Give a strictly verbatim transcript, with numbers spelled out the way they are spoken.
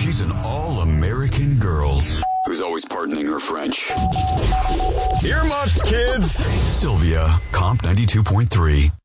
She's an all-American girl who's always pardoning her French. Earmuffs, kids! Sylvia, Comp ninety-two point three.